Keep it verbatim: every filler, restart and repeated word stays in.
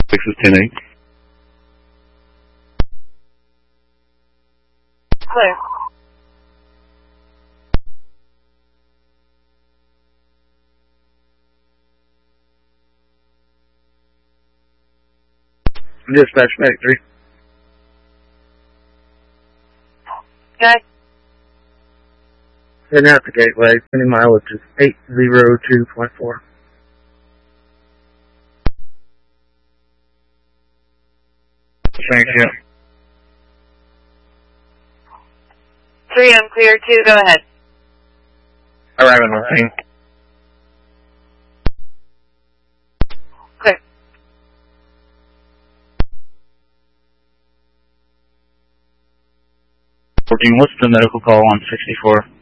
six is ten eight. Clear. Dispatch Factory. Okay. Heading out the gateway, sending mileage is eight zero two point four. Thank you. three M clear two, go ahead. Arriving on scene. Clear. fourteen, what's the medical call on sixty-four?